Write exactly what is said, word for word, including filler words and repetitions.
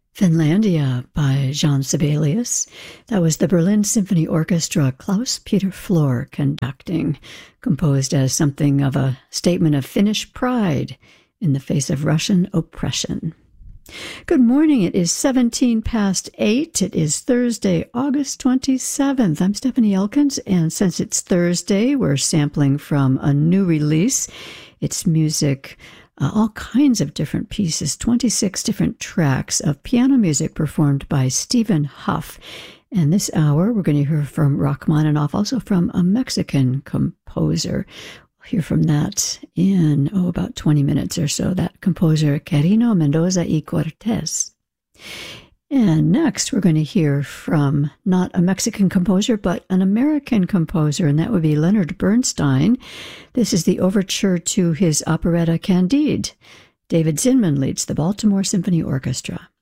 Finlandia by Jean Sibelius. That was the Berlin Symphony Orchestra, Klaus Peter Flohr conducting, composed as something of a statement of Finnish pride in the face of Russian oppression. Good morning. It is seventeen past eight. It is Thursday, August twenty-seventh. I'm Stephanie Elkins, and since it's Thursday, we're sampling from a new release. It's music, uh, all kinds of different pieces, twenty-six different tracks of piano music performed by Stephen Hough. And this hour, we're going to hear from Rachmaninoff, also from a Mexican composer. We'll hear from that in, oh, about twenty minutes or so, that composer Quirino Mendoza y Cortez. And next, we're going to hear from not a Mexican composer, but an American composer, and that would be Leonard Bernstein. This is the overture to his operetta Candide. David Zinman leads the Baltimore Symphony Orchestra.